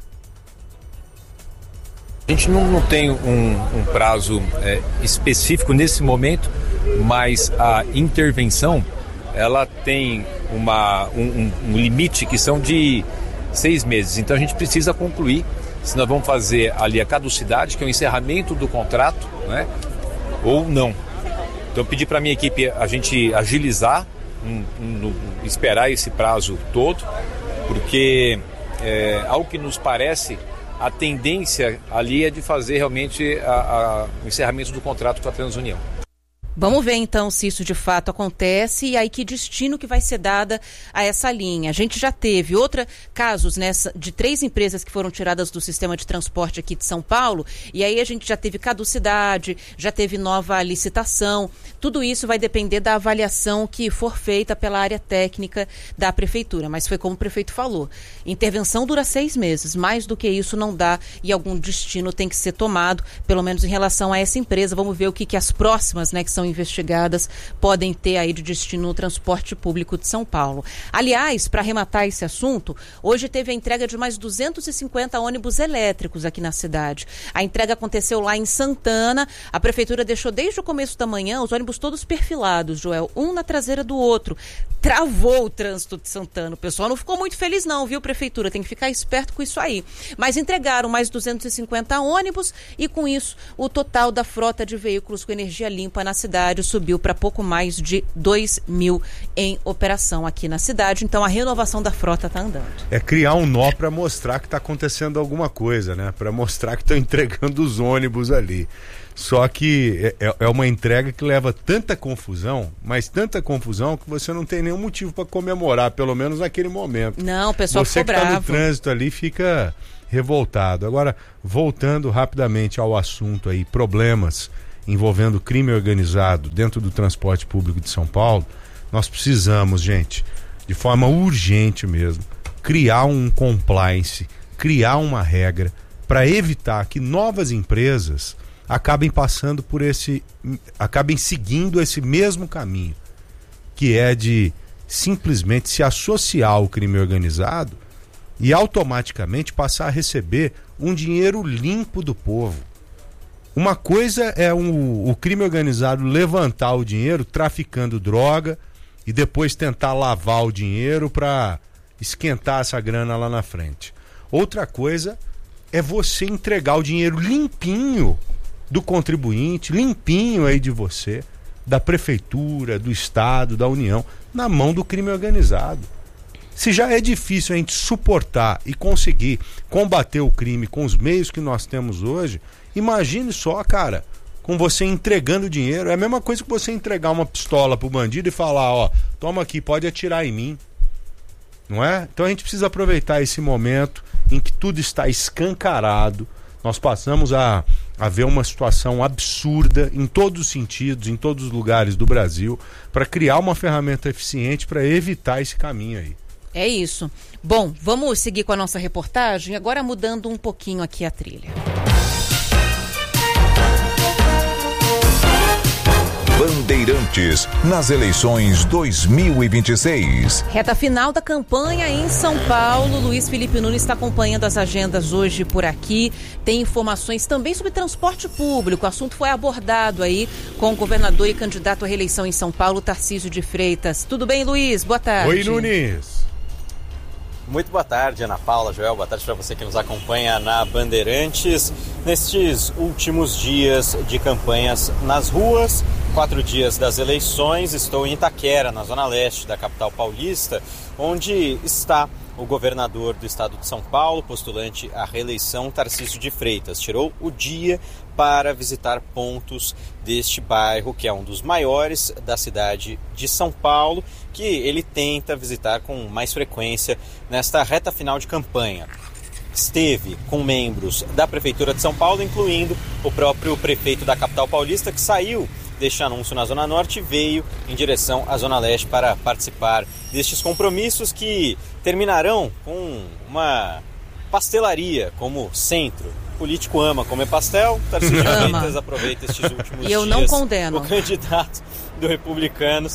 A gente não, não tem um, um prazo é, específico nesse momento, mas a intervenção ela tem uma, um, um limite que são de seis meses. Então a gente precisa concluir se nós vamos fazer ali a caducidade, que é o encerramento do contrato, né, ou não. Então eu pedi para a minha equipe a gente agilizar, um, um, esperar esse prazo todo, porque é, ao que nos parece, a tendência ali é de fazer realmente a, a, o encerramento do contrato com a Transunião. Vamos ver então se isso de fato acontece e aí que destino que vai ser dada a essa linha. A gente já teve outros casos nessa, de três empresas que foram tiradas do sistema de transporte aqui de São Paulo e aí a gente já teve caducidade, já teve nova licitação. Tudo isso vai depender da avaliação que for feita pela área técnica da prefeitura, mas foi como o prefeito falou, intervenção dura seis meses, mais do que isso não dá e algum destino tem que ser tomado, pelo menos em relação a essa empresa. Vamos ver o que, que as próximas, né, que são são investigadas podem ter aí de destino no transporte público de São Paulo. Aliás, para arrematar esse assunto, hoje teve a entrega de mais duzentos e cinquenta ônibus elétricos aqui na cidade. A entrega aconteceu lá em Santana. A prefeitura deixou desde o começo da manhã os ônibus todos perfilados, Joel, um na traseira do outro. Travou o trânsito de Santana. O pessoal não ficou muito feliz não, viu, prefeitura? Tem que ficar esperto com isso aí. Mas entregaram mais duzentos e cinquenta ônibus e com isso o total da frota de veículos com energia limpa na cidade subiu para pouco mais de dois mil em operação aqui na cidade. Então a renovação da frota está andando. É criar um nó para mostrar que está acontecendo alguma coisa, né? Para mostrar que estão entregando os ônibus ali. Só que é, é uma entrega que leva tanta confusão, mas tanta confusão que você não tem nenhum motivo para comemorar, pelo menos naquele momento. Não, o pessoal você ficou que está bravo. no trânsito ali fica revoltado. Agora, voltando rapidamente ao assunto aí, problemas envolvendo crime organizado dentro do transporte público de São Paulo, nós precisamos, gente, de forma urgente mesmo, criar um compliance, criar uma regra para evitar que novas empresas acabem passando por esse, acabem seguindo esse mesmo caminho, que é de simplesmente se associar ao crime organizado e automaticamente passar a receber um dinheiro limpo do povo. Uma coisa é um, o crime organizado levantar o dinheiro traficando droga e depois tentar lavar o dinheiro para esquentar essa grana lá na frente. Outra coisa é você entregar o dinheiro limpinho do contribuinte, limpinho aí de você, da prefeitura, do estado, da União, na mão do crime organizado. Se já é difícil a gente suportar e conseguir combater o crime com os meios que nós temos hoje, imagine só, cara, com você entregando dinheiro. É a mesma coisa que você entregar uma pistola pro bandido e falar, ó, toma aqui, pode atirar em mim. Não é? Então a gente precisa aproveitar esse momento em que tudo está escancarado. Nós passamos a, a ver uma situação absurda em todos os sentidos, em todos os lugares do Brasil, para criar uma ferramenta eficiente para evitar esse caminho aí. É isso. Bom, vamos seguir com a nossa reportagem, agora mudando um pouquinho aqui a trilha. Bandeirantes nas eleições dois mil e vinte e seis. Reta final da campanha em São Paulo. Luiz Felipe Nunes está acompanhando as agendas hoje por aqui. Tem informações também sobre transporte público. O assunto foi abordado aí com o governador e candidato à reeleição em São Paulo, Tarcísio de Freitas. Tudo bem, Luiz? Boa tarde. Oi, Nunes. Muito boa tarde, Ana Paula, Joel, boa tarde para você que nos acompanha na Bandeirantes. Nestes últimos dias de campanhas nas ruas, quatro dias das eleições, estou em Itaquera, na zona leste da capital paulista, onde está o governador do estado de São Paulo, postulante à reeleição, Tarcísio de Freitas. Tirou o dia para visitar pontos deste bairro, que é um dos maiores da cidade de São Paulo, que ele tenta visitar com mais frequência nesta reta final de campanha. Esteve com membros da Prefeitura de São Paulo, incluindo o próprio prefeito da capital paulista, que saiu deste anúncio na Zona Norte e veio em direção à Zona Leste para participar destes compromissos que terminarão com uma pastelaria como centro. O político ama comer pastel, Tarcísio de Freitas aproveita estes últimos dias. E eu não condeno. O candidato do Republicanos.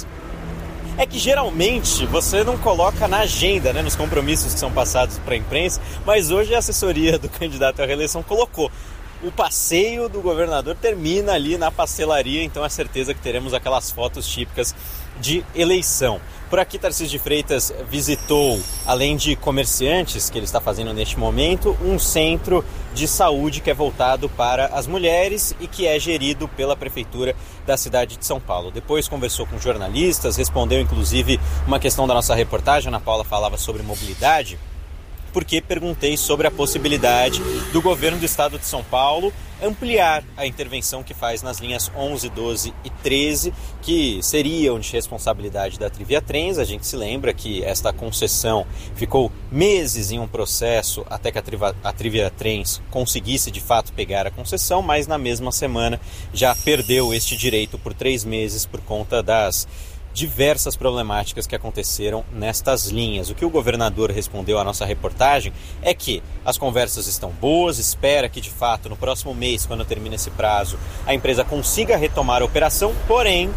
É que geralmente você não coloca na agenda, né, nos compromissos que são passados para a imprensa, mas hoje a assessoria do candidato à reeleição colocou. O passeio do governador termina ali na pastelaria, então é certeza que teremos aquelas fotos típicas de eleição. Por aqui, Tarcísio de Freitas visitou, além de comerciantes, que ele está fazendo neste momento, um centro de saúde que é voltado para as mulheres e que é gerido pela Prefeitura da cidade de São Paulo. Depois conversou com jornalistas, respondeu inclusive uma questão da nossa reportagem, a Ana Paula falava sobre mobilidade, porque perguntei sobre a possibilidade do governo do estado de São Paulo ampliar a intervenção que faz nas linhas onze, doze e treze, que seriam de responsabilidade da Trivia Trens. A gente se lembra que esta concessão ficou meses em um processo até que a, Triva, a Trivia Trens conseguisse de fato pegar a concessão, mas na mesma semana já perdeu este direito por três meses por conta das diversas problemáticas que aconteceram nestas linhas. O que o governador respondeu à nossa reportagem é que as conversas estão boas, espera que de fato no próximo mês, quando termina esse prazo, a empresa consiga retomar a operação, porém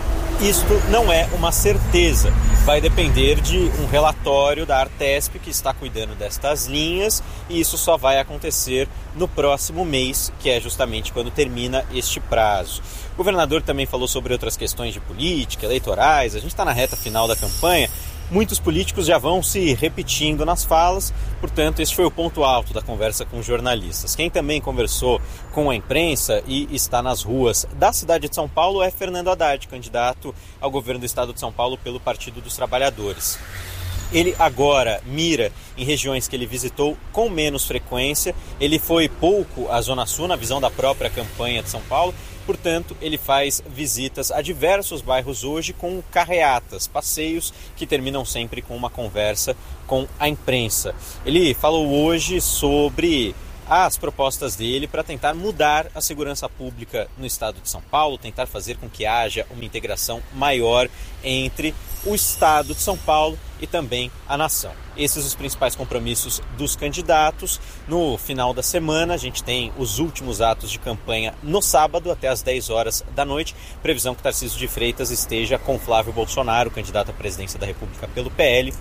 isto não é uma certeza. Vai depender de um relatório da Artesp que está cuidando destas linhas, e isso só vai acontecer no próximo mês, que é justamente quando termina este prazo. O governador também falou sobre outras questões de política, eleitorais. A gente está na reta final da campanha. Muitos políticos já vão se repetindo nas falas, portanto, esse foi o ponto alto da conversa com jornalistas. Quem também conversou com a imprensa e está nas ruas da cidade de São Paulo é Fernando Haddad, candidato ao governo do estado de São Paulo pelo Partido dos Trabalhadores. Ele agora mira em regiões que ele visitou com menos frequência. Ele foi pouco à Zona Sul, na visão da própria campanha de São Paulo. Portanto, ele faz visitas a diversos bairros hoje com carreatas, passeios que terminam sempre com uma conversa com a imprensa. Ele falou hoje sobre as propostas dele para tentar mudar a segurança pública no estado de São Paulo, tentar fazer com que haja uma integração maior entre o estado de São Paulo e também a nação. Esses os principais compromissos dos candidatos. No final da semana, a gente tem os últimos atos de campanha no sábado, até às dez horas da noite. Previsão que Tarcísio de Freitas esteja com Flávio Bolsonaro, candidato à presidência da República pelo P L,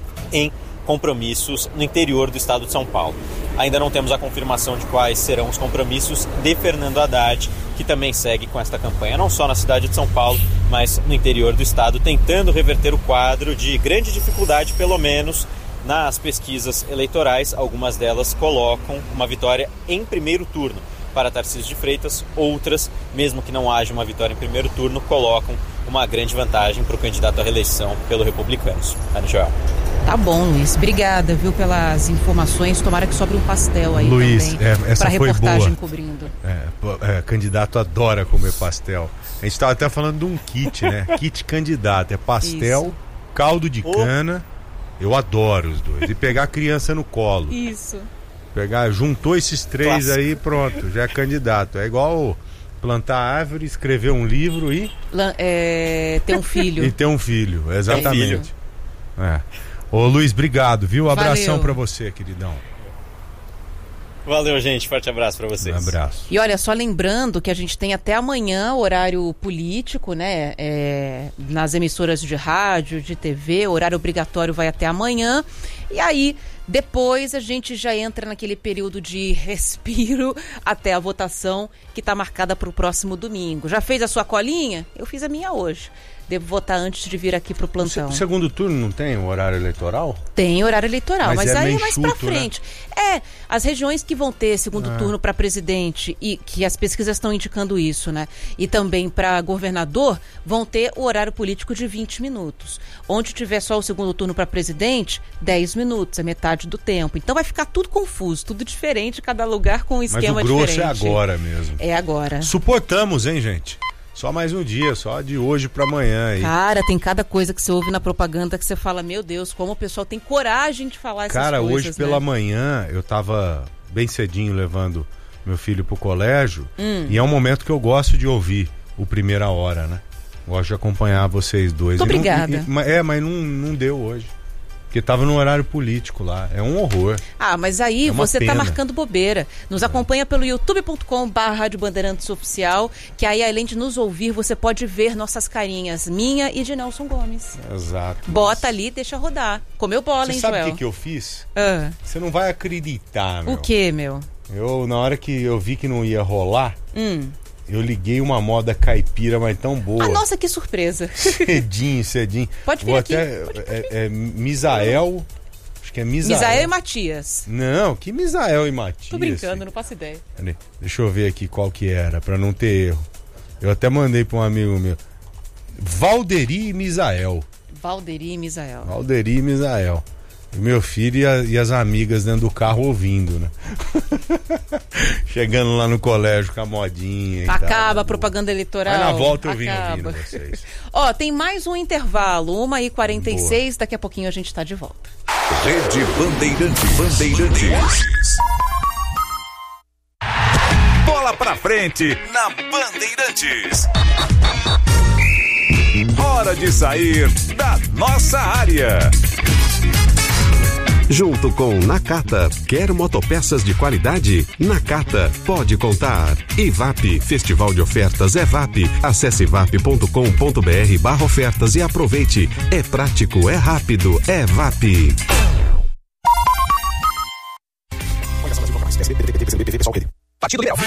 em compromissos no interior do estado de São Paulo. Ainda não temos a confirmação de quais serão os compromissos de Fernando Haddad, que também segue com esta campanha, não só na cidade de São Paulo, mas no interior do estado, tentando reverter o quadro de grande dificuldade, pelo menos nas pesquisas eleitorais. Algumas delas colocam uma vitória em primeiro turno para Tarcísio de Freitas, outras, mesmo que não haja uma vitória em primeiro turno, colocam uma grande vantagem para o candidato à reeleição pelo Republicanos. Ana Joel. Tá bom, Luiz. Obrigada, viu, pelas informações. Tomara que sobre um pastel aí Luiz, também. É, essa pra foi reportagem boa. cobrindo. É, é, candidato adora comer pastel. A gente estava até falando de um kit, né? Kit candidato. É pastel, Isso. caldo de cana. Eu adoro os dois. E pegar a criança no colo. Isso. Pegar, juntou esses três Clássico. aí, pronto, já é candidato. É igual plantar árvore, escrever um livro e... Lan- é, ter um filho. E ter um filho, exatamente. É. Ô Luiz, obrigado, viu? Abração Valeu. pra você, queridão. Valeu, gente. Forte abraço para vocês. Um abraço. E olha, só lembrando que a gente tem até amanhã horário político, né? É, nas emissoras de rádio, de T V, horário obrigatório vai até amanhã. E aí, depois a gente já entra naquele período de respiro até a votação que está marcada para o próximo domingo. Já fez a sua colinha? Eu fiz a minha hoje. Devo votar antes de vir aqui pro plantão. O segundo turno não tem o horário eleitoral? Tem horário eleitoral, mas, Mas é aí é meio mais chuto, pra frente. Né? É, as regiões que vão ter segundo Ah. turno para presidente, e que as pesquisas estão indicando isso, né? E também para governador, vão ter o horário político de vinte minutos. Onde tiver só o segundo turno para presidente, dez minutos, é metade do tempo. Então vai ficar tudo confuso, tudo diferente, cada lugar com um esquema Mas o grosso diferente. é agora mesmo. É agora. Suportamos, hein, gente? Só mais um dia, só de hoje pra amanhã aí. Cara, tem cada coisa que você ouve na propaganda que você fala, meu Deus, como o pessoal tem coragem de falar essas Cara, coisas, hoje pela né? manhã eu tava bem cedinho levando meu filho pro colégio. Hum. E é um momento que eu gosto de ouvir o Primeira Hora, né? Gosto de acompanhar vocês dois. Muito E não- obrigada. e- mas- é, mas não, não deu hoje. Porque tava no horário político lá. É um horror. Ah, mas aí É uma você pena. tá marcando bobeira. Nos acompanha pelo youtube ponto com barra Rádio Bandeirantes Oficial, que aí além de nos ouvir, você pode ver nossas carinhas, minha e de Nelson Gomes. Exato. Bota ali e deixa rodar. Comeu bola, Você hein, sabe o Joel? que, que eu fiz? Ah. Você não vai acreditar, meu. O que, meu? Eu, na hora que eu vi que não ia rolar, Hum. eu liguei uma moda caipira, mas tão boa. Ah, nossa, que surpresa. Cedinho, cedinho. Pode vir Vou aqui, até, é, é Misael. Acho que é Misael. Misael e Matias. Não, que Misael e Matias. Tô brincando, não faço ideia. Peraí, deixa eu ver aqui qual que era, pra não ter erro. Eu até mandei pra um amigo meu. Valderi e Misael. Valderi e Misael. Valderi e Misael. E meu filho e, a- e as amigas dentro do carro ouvindo, né? Chegando lá no colégio com a modinha e Acaba tal. a propaganda eleitoral. Mas na volta eu vim Acaba. ouvindo vocês. Ó, tem mais um intervalo, uma e quarenta e seis, daqui a pouquinho a gente tá de volta. Rede Bandeirantes. Bandeirantes. Bola pra frente na Bandeirantes. Hora hora de sair da nossa área. Junto com Nakata, quer motopeças de qualidade? Nakata, pode contar. E V A P, Festival de Ofertas é V A P. Acesse vap ponto com ponto br barra ofertas e aproveite. É prático, é rápido, é V A P. Partido Liberal.